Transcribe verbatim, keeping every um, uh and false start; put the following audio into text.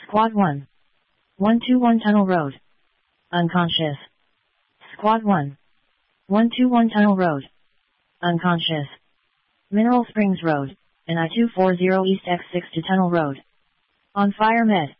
Squad one. one two one Tunnel Road. Unconscious. Squad one. one two one Tunnel Road. Unconscious. Mineral Springs Road, N I two forty East X six to Tunnel Road. On fire med.